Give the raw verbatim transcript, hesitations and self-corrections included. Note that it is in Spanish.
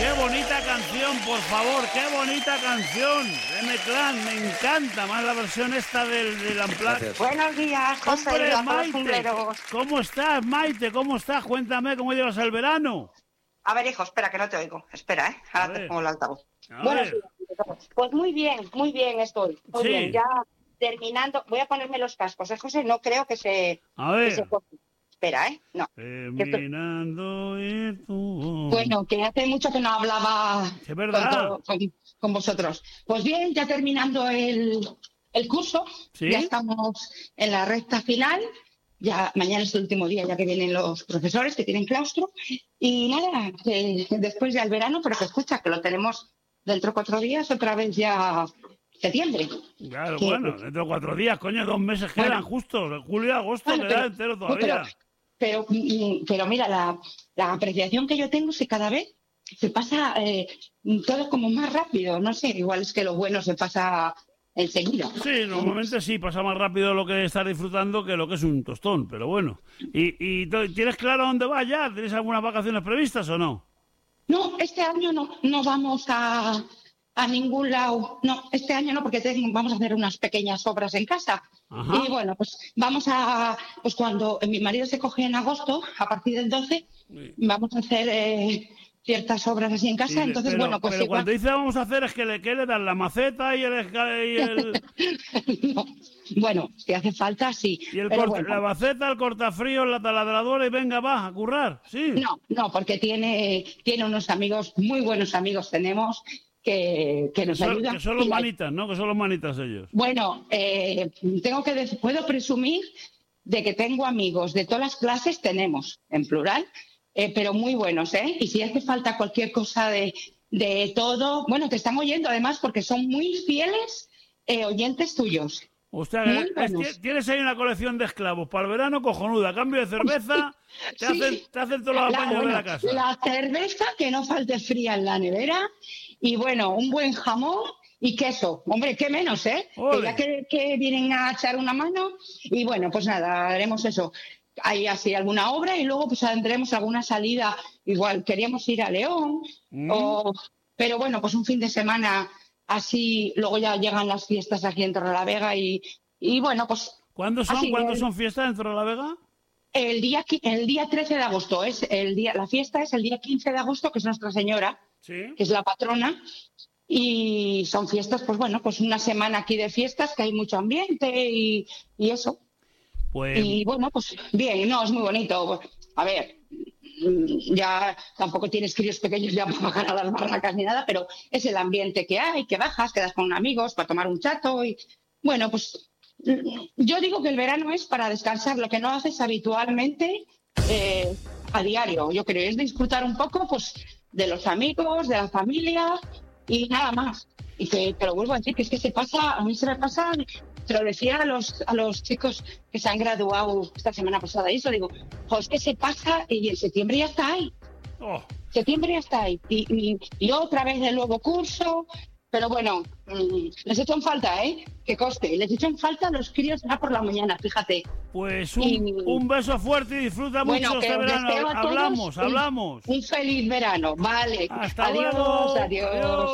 qué bonita canción, por favor, qué bonita canción. M-Clan, me encanta más la versión esta del, del Unplugged. Buenos días, José. Hombre, Maite, ¿cómo estás, Maite? ¿Cómo estás? Cuéntame, ¿cómo llevas el verano? A ver, hijo, espera, que no te oigo. Espera, ¿eh? Ahora te pongo el altavoz. A Bueno, ver. pues muy bien, muy bien estoy. Muy Sí. bien, ya terminando. Voy a ponerme los cascos, ¿eh, José? No creo que se... A que ver. se corte. Espera, ¿eh? No. Terminando y tú... Bueno, que hace mucho que no hablaba Es verdad. con, todo- con- con vosotros. Pues bien, ya terminando el, el curso, ¿Sí? ya estamos en la recta final. Ya mañana es el último día, ya que vienen los profesores que tienen claustro. Y nada, que después ya el verano, pero que escucha, que lo tenemos dentro de cuatro días, otra vez ya septiembre. Claro, Que- bueno, dentro de cuatro días, coño, dos meses Bueno. quedan justos. Julio, agosto, Bueno, queda pero- entero Pero, todavía. pero, mm, pero mira, la, la apreciación que yo tengo es que cada vez se pasa eh, todo como más rápido. No sé, igual es que lo bueno se pasa enseguida. Sí, normalmente sí, pasa más rápido lo que estar disfrutando que lo que es un tostón, pero bueno. ¿Y, y to- tienes claro dónde vas ya? ¿Tienes algunas vacaciones previstas o no? No, este año no, no vamos a, a ningún lado. No, este año no, porque tengo- vamos a hacer unas pequeñas obras en casa. Ajá. Y bueno, pues vamos a, pues cuando mi marido se coge en agosto, a partir del doce, Sí. vamos a hacer eh, ciertas obras así en casa. Sí, Entonces, pero, bueno, pues pero igual... cuando dice vamos a hacer es que le, ¿qué le dan? ¿La maceta y el... esca- Y el, No. Bueno, si hace falta, sí. y el Pero corta- bueno, la maceta, el cortafrío, la taladradora y venga, va, a currar? Sí. no, no, porque tiene, tiene unos amigos, muy buenos amigos tenemos, que, que Que nos son, ayudan. que son los Y la- manitas, ¿no? Que son los manitas ellos. Bueno, eh, tengo que dec- puedo presumir de que tengo amigos de todas las clases, tenemos, en plural, eh, pero muy buenos, ¿eh? Y si hace falta cualquier cosa de, de todo, bueno, te están oyendo además porque son muy fieles eh, oyentes tuyos. O sea, Muy es- buenos. ti- tienes ahí una colección de esclavos para el verano cojonuda. A cambio de cerveza, te, Sí. hacen, te hacen todos los La- apaños bueno, de la casa. la cerveza, que no falte fría en la nevera, y bueno, un buen jamón y queso. Hombre, qué menos, ¿eh? Ole. Que ya que, que vienen a echar una mano, y bueno, pues nada, haremos eso. Hay así alguna obra y luego pues tendremos alguna salida. Igual queríamos ir a León, Mm. o, pero bueno, pues un fin de semana así, luego ya llegan las fiestas aquí en Torrelavega y, y bueno, pues ¿Cuándo son, así, ¿cuándo el- son fiestas dentro de la Vega? el día, qui- el día trece de agosto es el día, la fiesta es el día quince de agosto, que es Nuestra Señora, Sí. que es la patrona, y son fiestas, pues bueno, pues una semana aquí de fiestas, que hay mucho ambiente y, y eso. Pues Y bueno, pues bien, no, es muy bonito. A ver, mm, ya tampoco tienes críos pequeños ya para bajar a las barracas ni nada, pero es el ambiente que hay, que bajas, quedas con amigos para tomar un chato y bueno, pues mm, yo digo que el verano es para descansar, lo que no haces habitualmente eh, a diario. Yo creo es disfrutar un poco, pues, de los amigos, de la familia y nada más. Y que te lo vuelvo a decir, que es que se pasa, a mí se me pasa, te lo decía a los, a los chicos que se han graduado esta semana pasada y eso, digo, jo, es que se pasa y en septiembre ya está ahí, oh, septiembre ya está ahí. Y, y, y otra vez el nuevo curso, pero bueno, mm, les echo en falta, ¿eh? Que coste, les echo en falta a los críos ya por la mañana, fíjate. pues un, Y- un beso fuerte y disfruta Bueno, mucho que este os verano. deseo a todos Hablamos, un- hablamos. Un feliz verano, vale. Hasta adiós, luego. adiós. Adiós.